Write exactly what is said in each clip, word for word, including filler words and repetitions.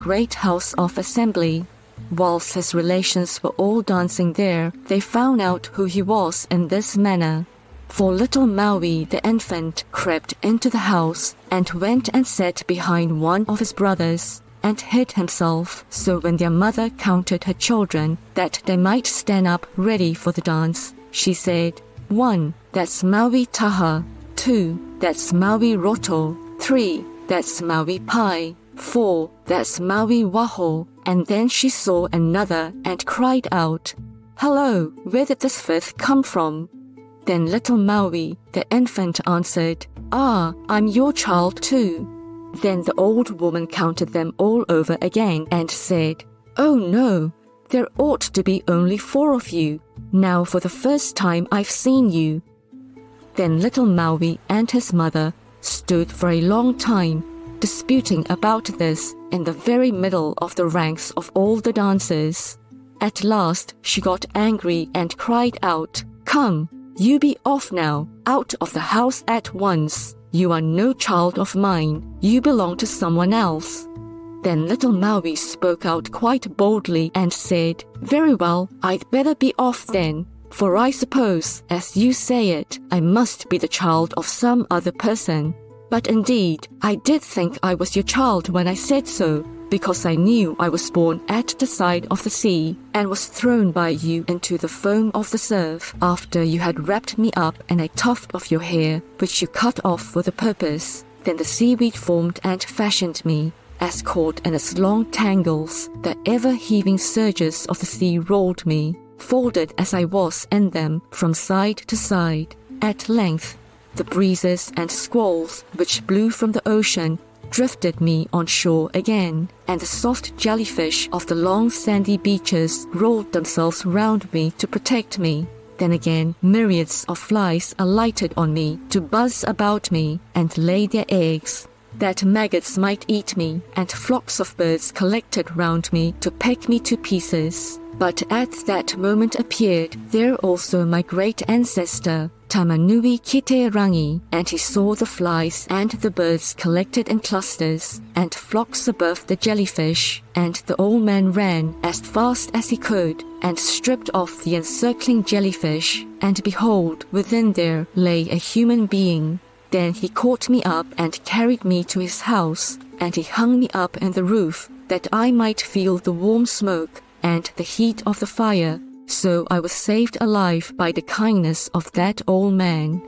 great house of assembly. Whilst his relations were all dancing there, they found out who he was in this manner. For little Maui the infant crept into the house and went and sat behind one of his brothers and hid himself, so when their mother counted her children that they might stand up ready for the dance, she said, One, that's Maui Taha. Two, that's Maui Roto. Three, that's Maui Pai. Four, that's Maui Waho. And then she saw another and cried out, Hello, where did this fifth come from? Then little Maui, the infant, answered, Ah, I'm your child too. Then the old woman counted them all over again and said, Oh no, there ought to be only four of you. Now for the first time I've seen you. Then little Maui and his mother stood for a long time, disputing about this in the very middle of the ranks of all the dancers. At last she got angry and cried out, Come, you be off now, out of the house at once. You are no child of mine. You belong to someone else. Then little Maui spoke out quite boldly and said, Very well, I'd better be off then, for I suppose, as you say it, I must be the child of some other person. But indeed, I did think I was your child when I said so, because I knew I was born at the side of the sea, and was thrown by you into the foam of the surf, after you had wrapped me up in a tuft of your hair, which you cut off for the purpose. Then the seaweed formed and fashioned me, as caught in its long tangles, the ever-heaving surges of the sea rolled me, folded as I was in them from side to side. At length, the breezes and squalls which blew from the ocean drifted me on shore again, and the soft jellyfish of the long sandy beaches rolled themselves round me to protect me. Then again myriads of flies alighted on me to buzz about me and lay their eggs, that maggots might eat me, and flocks of birds collected round me to peck me to pieces. But at that moment appeared there also my great ancestor, Tamanui Kiterangi, and he saw the flies and the birds collected in clusters, and flocks above the jellyfish, and the old man ran as fast as he could, and stripped off the encircling jellyfish, and behold, within there lay a human being. Then he caught me up and carried me to his house, and he hung me up in the roof, that I might feel the warm smoke and the heat of the fire. So I was saved alive by the kindness of that old man.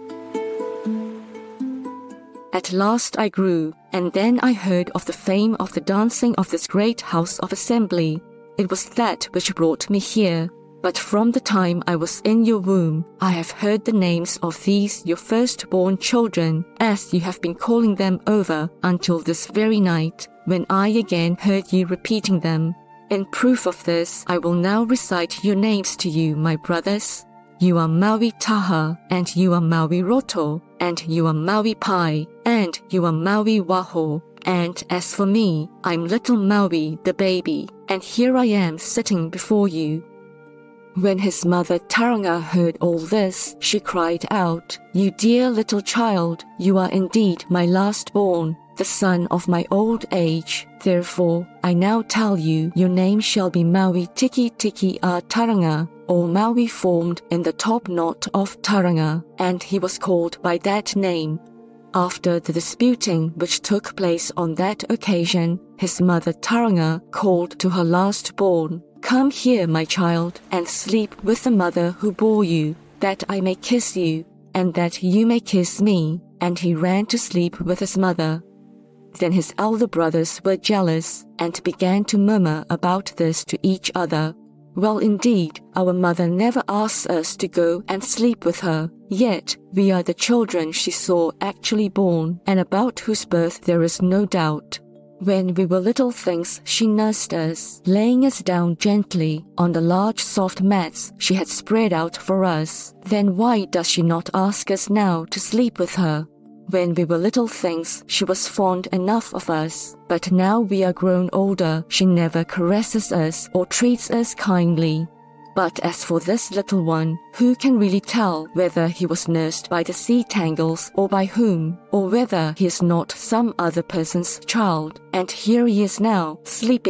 At last I grew, and then I heard of the fame of the dancing of this great house of assembly. It was that which brought me here. But from the time I was in your womb, I have heard the names of these your firstborn children, as you have been calling them over until this very night, when I again heard you repeating them. In proof of this, I will now recite your names to you, my brothers. You are Maui Taha, and you are Maui Roto, and you are Maui Pai, and you are Maui Waho. And as for me, I'm little Maui the baby, and here I am sitting before you. When his mother Taranga heard all this, she cried out, You dear little child, you are indeed my last born, the son of my old age. Therefore, I now tell you, your name shall be Maui Tiki Tiki a Taranga, or Maui formed in the top knot of Taranga, and he was called by that name. After the disputing which took place on that occasion, his mother Taranga called to her last born, Come here, my child, and sleep with the mother who bore you, that I may kiss you, and that you may kiss me. And he ran to sleep with his mother. Then his elder brothers were jealous, and began to murmur about this to each other. Well, indeed, our mother never asks us to go and sleep with her, yet we are the children she saw actually born, and about whose birth there is no doubt. When we were little things, she nursed us, laying us down gently on the large soft mats she had spread out for us. Then why does she not ask us now to sleep with her? When we were little things, she was fond enough of us, but now we are grown older, she never caresses us or treats us kindly. But as for this little one, who can really tell whether he was nursed by the sea tangles or by whom, or whether he is not some other person's child? And here he is now, sleeping